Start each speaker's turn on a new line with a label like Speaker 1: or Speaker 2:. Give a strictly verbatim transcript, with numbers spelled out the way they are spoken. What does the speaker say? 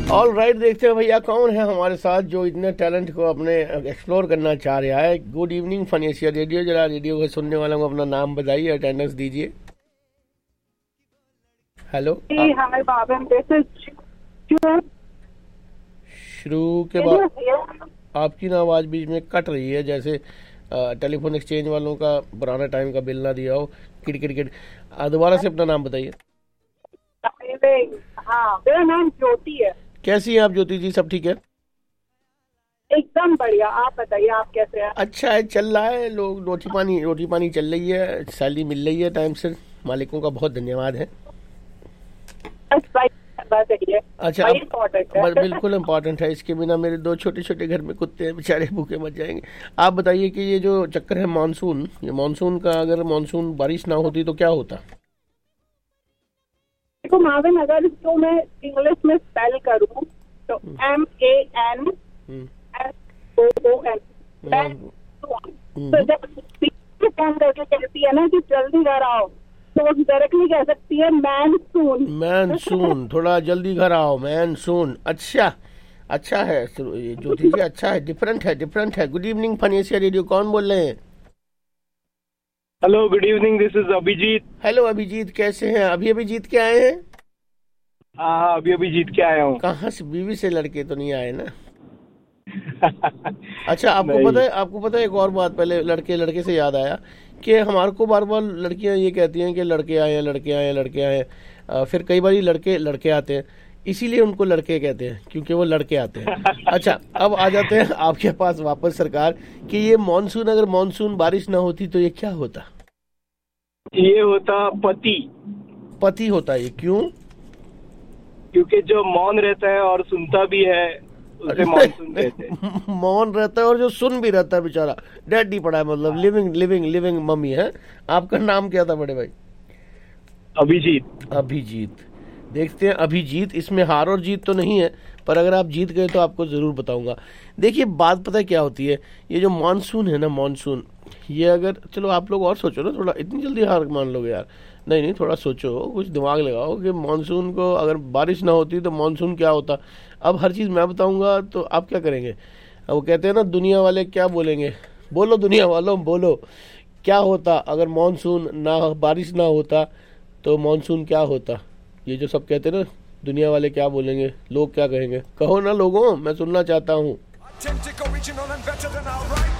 Speaker 1: All right, देखते हैं भैया कौन है हमारे साथ जो इतने टैलेंट को अपने एक्सप्लोर करना चाह रहा है। गुड इवनिंग फनेशिया रेडियो, जरा रेडियो को सुनने वालों को अपना नाम बताइए, अटेंडेंस दीजिए। हेलो, शुरू के बाद आपकी ना आवाज बीच में कट रही है, जैसे टेलीफोन एक्सचेंज वालों का पुराना टाइम का बिल ना दिया हो, किट किट किट। दोबारा से अपना नाम बताइए।
Speaker 2: हाँ, मेरा नाम ज्योति है।
Speaker 1: कैसी हैं आप ज्योति जी? सब ठीक है?
Speaker 2: एकदम बढ़िया, आप बताइए आप कैसे हैं?
Speaker 1: अच्छा है, चल रहा है, लोग रोटी पानी रोटी पानी चल रही है, सैलरी मिल रही है टाइम से, मालिकों का बहुत धन्यवाद है।
Speaker 2: अच्छा,
Speaker 1: अब बिल्कुल इम्पोर्टेंट है, इसके बिना मेरे दो छोटे छोटे घर में कुत्ते हैं, बेचारे भूखे मर जाएंगे। आप बताइए कि ये जो चक्कर है मानसून, ये मानसून का, अगर मानसून बारिश ना होती तो क्या होता?
Speaker 2: देखो माविन, अगर इसको मैं इंग्लिश में स्पेल करूं तो M A N S O O N, तो जब काम करके कहती है ना कि जल्दी घर आओ, तो वो डायरेक्टली कह सकती है मैनसून।
Speaker 1: मैनसून, थोड़ा जल्दी घर आओ, मैनसून। अच्छा अच्छा है ज्योति जी, अच्छा है, डिफरेंट है डिफरेंट है। गुड इवनिंग फनेशिया रेडियो, कौन बोल रहे हैं?
Speaker 3: Hello, good evening, this is Abhijit.
Speaker 1: Hello Abhijit, कैसे हैं? अभी अभी जीत के आए हैं?
Speaker 3: हाँ हाँ, अभी अभी जीत के आया हूँ।
Speaker 1: कहाँ से? बीवी से लड़के तो नहीं आए ना? अच्छा, आपको पता है, आपको पता है एक और बात, पहले लड़के लड़के से याद आया कि हमारे को बार बार लड़कियां ये कहती हैं कि लड़के आए हैं लड़के आए हैं लड़के आए हैं, फिर कई बार लड़के लड़के आते हैं, इसीलिए उनको लड़के कहते हैं क्योंकि वो लड़के आते हैं। अच्छा, अब आ जाते हैं आपके पास वापस सरकार, कि ये मानसून, अगर मानसून बारिश ना होती तो ये क्या होता?
Speaker 3: ये होता पति।
Speaker 1: पति होता है, क्यों?
Speaker 3: क्योंकि जो मौन रहता है और सुनता भी है उसे मानसून कहते हैं।
Speaker 1: मौन रहता है और जो सुन भी रहता है, बेचारा डैडी पड़ा है, मतलब लिविंग लिविंग लिविंग मम्मी है। आपका नाम क्या था बड़े भाई?
Speaker 3: अभिजीत।
Speaker 1: अभिजीत, देखते हैं अभिजीत, इसमें हार और जीत तो नहीं है, पर अगर आप जीत गए तो आपको जरूर बताऊंगा। देखिए बात पता है क्या होती है, ये जो मानसून है ना, मानसून, ये अगर, चलो आप लोग और सोचो ना थोड़ा, इतनी जल्दी हार मान लोगे यार? नहीं नहीं, थोड़ा सोचो, कुछ दिमाग लगाओ कि मानसून को, अगर बारिश ना होती तो मानसून क्या होता। अब हर चीज़ मैं बताऊंगा तो आप क्या करेंगे? वो कहते हैं ना, दुनिया वाले क्या बोलेंगे, बोलो दुनिया वालों बोलो, क्या होता अगर मानसून ना, बारिश ना होता तो मानसून क्या होता? ये जो सब कहते हैं ना, दुनिया वाले क्या बोलेंगे, लोग क्या कहेंगे, कहो ना लोगों, मैं सुनना चाहता हूँ।